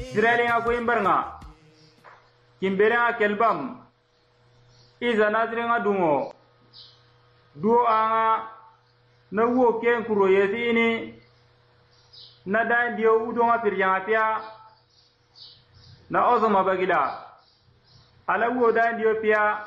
Israelinga ko imbarnga kimberenga kelbam iza nadringa dungo duo anga na wo ken kuro yesi ini na dan dio udonga pirjanga pia na ozoma bagila ala wo dan dio pia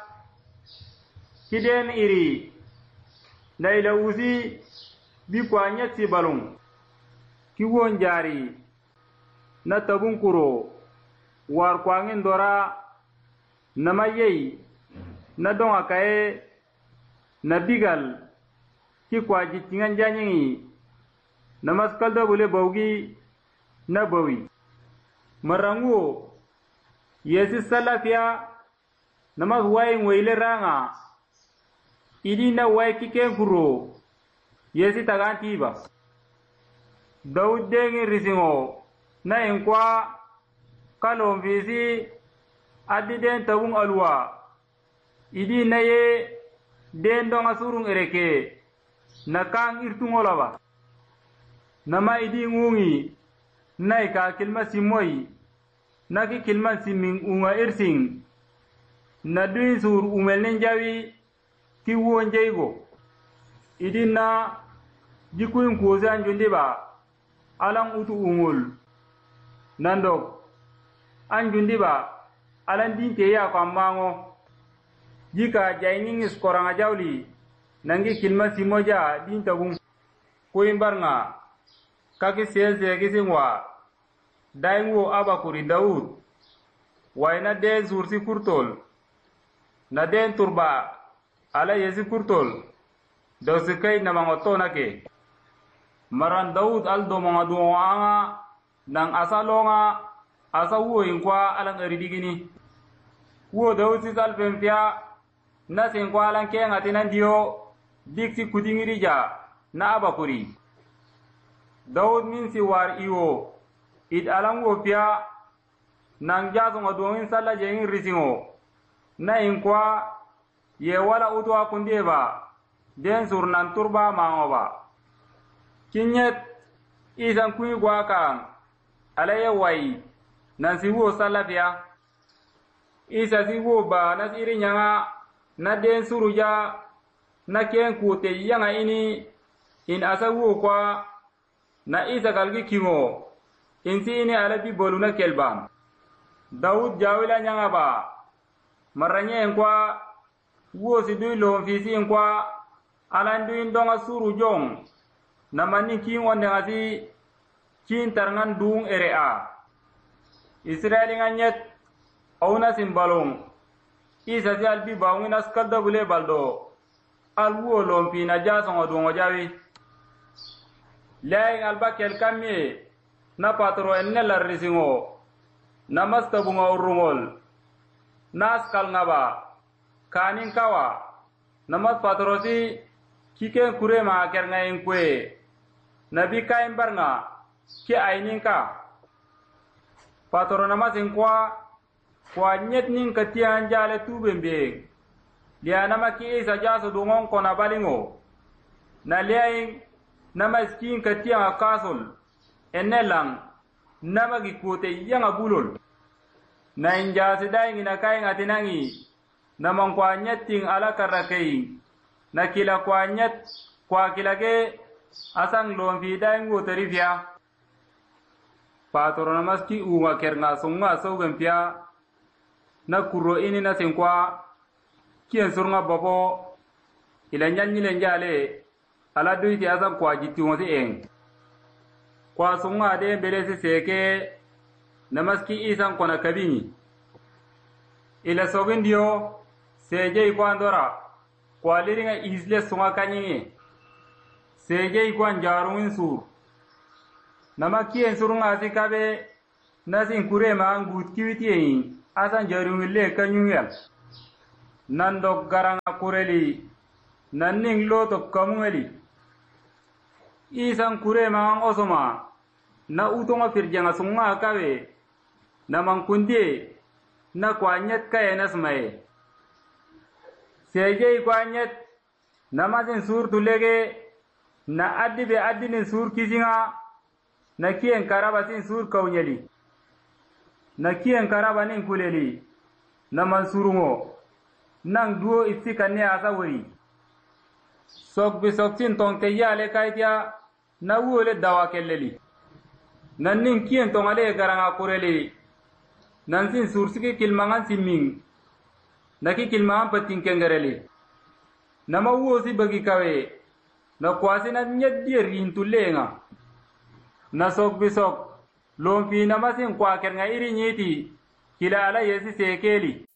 kiden iri na ila uzi bi kwa nyati balung ki won jari na tabun kuro war kwangin dora na mayei na donga kae na bigal ki kwa jitingan janyi na maskal da bule bawgi na bawi marangu yesi salafia na mazwai ngwele ranga idi na wai kike kuro yesi taganti ba Daud dengi risingo na inkwa kalon visi adi den tabung alwa idi na ye den donga surung ereke na kang irtungola ba nama idi ngungi na ika kilma simoi na ki kilma siming unga irsing na duin sur umelnen jawi ki won jaygo idi na jikuin kuose anjundi ba alang utu ungul nandok anjundi ba alan dinte ya kwamango jika jaining skoranga jawli nangi kilma simoja dinta bung kuimbarnga kaki selse kisingwa daingo abakuri Daud waina den zursi kurtol na den turba ala yesi kurtol dosikai namangoto nake maran Daud aldo mangadu anga nang asalonga asa wo inkwa alang eridigini wo Daud si salpempia na sinkwa alang kenga tinandio diksi kudingirija na abakuri Daud min si war iwo id alang wo pia nang jaso ngadongin sala jengin risingo na inkwa ye wala utwa kundeba den surnan turba mangoba kinyet isan kuyi gwa kan alaye wai nan si wo salafia isa si wo ba na siri nyanga na den suruja na ken kute yanga ini in asa wo kwa na isa galgi kimo insi ini ala bi boluna kelbam Daud jawila nyanga ba maranye kwa wo si dui lo fisi kwa alandu indonga suru jong namani kin wonde ngasi kin tarngan dung area Israeli nganyet auna simbalong isa si albi bawngina skadda bule baldo alwo lompi na jaso ngodongo jawi lay alba kel kamye na patro enne larrisingo namasta bunga urungol nas kal ngaba kanin kawa namas patrosi kike kure ma kernga inkwe nabi kain barnga ki aininka patro namas inkwa kwa nyet nin katian jale tubembe dia nama ki isa jaso dungon kona balingo na liaing nama skin katian akasul enelang nama gikote yanga bulol na injasi dai ngina kai ngatinangi namang kwa nyeting ala karakei na kila kwa nyet kwa kilage asang lombi dai ngo terifia patoro namaski uwa kernga songa sogempia na kuro ini na senkwa kien surunga bobo ila nyanyi lenjale ala duiti asang kwa jitiwonsi eng kwa songa de mbele seke namaski isan kona kabini ila sogindio seje kwa ndora kwa liringa isle songa kanyinge seje kwa njarungin sur namaki ensurunga asikabe nasin kure mangut kiwiti asan jarungin le kanyungel nandok garanga kureli nanning loto kamungeli isan kure mang osoma na utonga firjanga sunga kawe na mangkundi na kwanyet kaya nasmae seje kwanyet namazin sur tulege na addibe addinin sur kisinga na kien karabasin sur kaunyeli na kiyen karabanin kuleli na mansurungo nang duo itsi kanne asawari sok bisoktin tonte yale kaitia na wole dawa kelleli nannin kiyen tongale garanga kureli nansin sursiki kilmangan simming naki kilmangan patin kengereli nama wosi bagi kawe na kwasi na nyaddi rintulenga na sok bisok lompi namasin kwa kernga iri nyiti kila ala yesi sekeli